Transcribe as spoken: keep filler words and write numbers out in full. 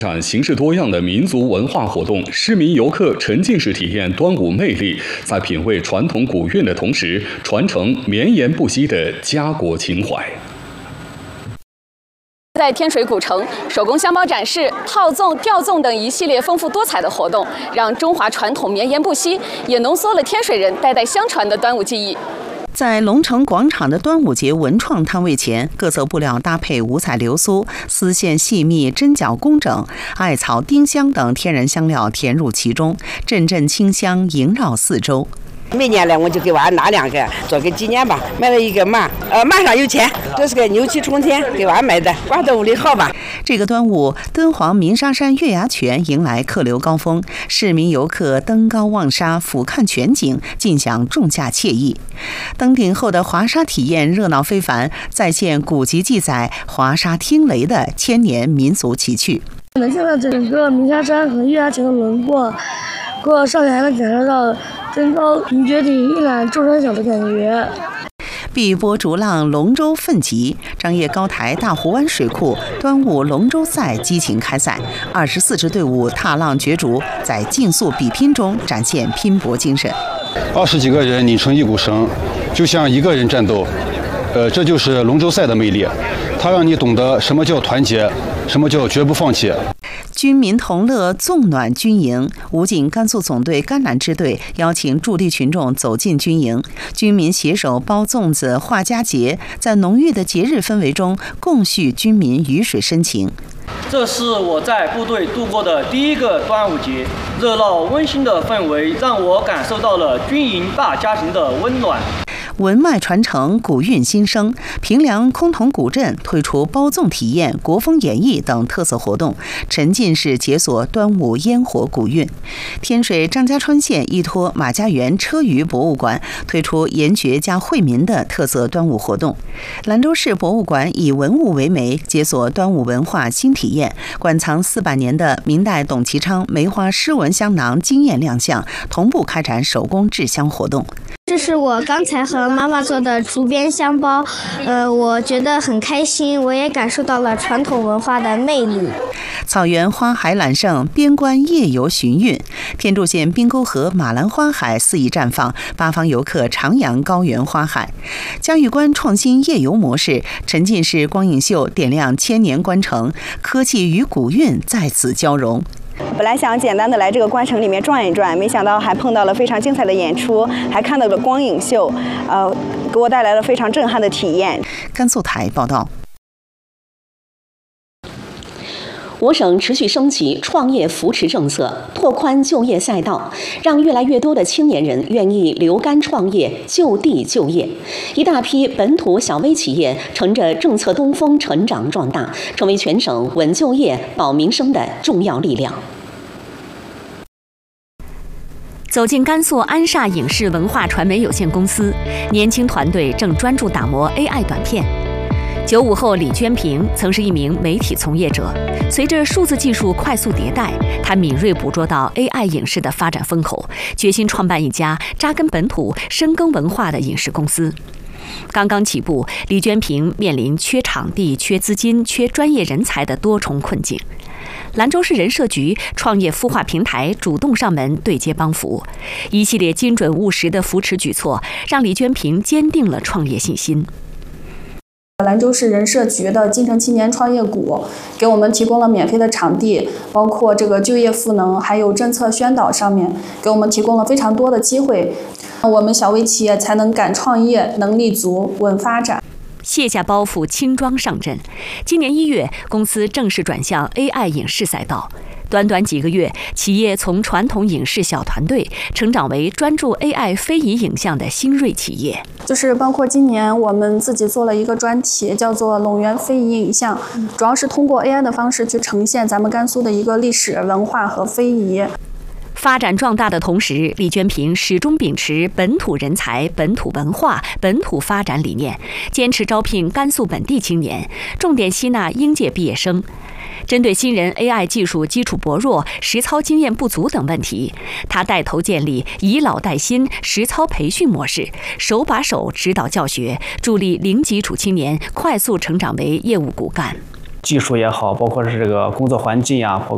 场形式多样的民族文化活动，市民游客沉浸式体验端午魅力，在品味传统古韵的同时，传承绵延不息的家国情怀。 在天水古城，手工香包展示、号粽、吊粽等一系列丰富多彩的活动，让中华传统绵延不息，也浓缩了天水人代代相传的端午记忆。 在龙城广场的端午节文创摊位前，各色布料搭配五彩流苏，丝线细密，针脚工整，艾草、丁香等天然香料填入其中，阵阵清香萦绕四周。 每年呢，我就给娃拿两个，做个纪念吧。买了一个马，呃，马上有钱，这是个牛气冲天，给娃买的，挂在屋里好吧。 这个端午，敦煌鸣沙山月牙泉迎来客流高峰，市民游客登高望沙，俯瞰全景，尽享仲夏惬意。登顶后的华沙体验热闹非凡，再现古籍记载华沙听雷的千年民俗奇趣。 能看到整个鸣沙山和月牙泉的轮廓，过上面还能感受到登高云绝顶，一览众山小的感觉。 碧波逐浪，龙舟奋集，张掖高台大湖湾水库端午龙舟赛激情开赛，二十四支队伍踏浪角逐，在竞速比拼中展现拼搏精神。 二十几个人拧成一股绳，就像一个人战斗，呃，这就是龙舟赛的魅力，它让你懂得什么叫团结，什么叫绝不放弃。 军民同乐，纵暖军营。武警甘肃总队甘南支队邀请驻地群众走进军营，军民携手包粽子、画佳节，在浓郁的节日氛围中，共叙军民鱼水深情。 这是我在部队度过的第一个端午节，热闹温馨的氛围让我感受到了军营大家庭的温暖。 文脉传承，古韵新生。平凉崆峒古镇推出包粽体验、国风演绎等特色活动，沉浸式解锁端午烟火古韵。天水张家川县依托马家园车舆博物馆推出研学加惠民的特色端午活动。兰州市博物馆以文物为媒，解锁端午文化新体验，馆藏四百年的明代董其昌梅花诗文香囊惊艳亮相，同步开展手工制香活动。 这是我刚才和妈妈做的竹编香包，呃，我觉得很开心，我也感受到了传统文化的魅力。 草原花海揽胜，边关夜游寻韵。天柱县滨沟河马兰花海肆意绽放，八方游客徜徉高原花海。嘉峪关创新夜游模式，沉浸式光影秀点亮千年关城，科技与古韵在此交融。 本来想简单的来这个关城里面转一转，没想到还碰到了非常精彩的演出，还看到了光影秀，呃，给我带来了非常震撼的体验。 甘肃台报道。 我省持续升级创业扶持政策，拓宽就业赛道，让越来越多的青年人愿意留甘创业、就地就业。一大批本土小微企业乘着政策东风成长壮大，成为全省稳就业、保民生的重要力量。走进甘肃安煞影视文化传媒有限公司，年轻团队正专注打磨 A I 短片。九五后李娟平曾是一名媒体从业者，随着数字技术快速迭代，她敏锐捕捉到 A I 影视的发展风口，决心创办一家扎根本土、深耕文化的影视公司。刚刚起步，李娟平面临缺场地、缺资金、缺专业人才的多重困境。兰州市人社局创业孵化平台主动上门对接帮扶，一系列精准务实的扶持举措，让李娟平坚定了创业信心。 兰州市人社局的金城青年创业谷给我们提供了免费的场地，包括这个就业赋能，还有政策宣导上面给我们提供了非常多的机会，我们小微企业才能敢创业，能立足，稳发展。 卸下包袱，轻装上阵。今年一月，公司正式转向 A I 影视赛道。短短几个月，企业从传统影视小团队成长为专注 A I 非遗影像的新锐企业。 就是包括今年我们自己做了一个专题，叫做陇源非遗影像，主要是通过 A I 的方式去呈现咱们甘肃的一个历史文化和非遗。 发展壮大的同时，李娟平始终秉持本土人才、本土文化、本土发展理念，坚持招聘甘肃本地青年，重点吸纳应届毕业生。针对新人 A I 技术基础薄弱、实操经验不足等问题，他带头建立以老带新实操培训模式，手把手指导教学，助力零基础青年快速成长为业务骨干。 技术也好，包括是这个工作环境呀，包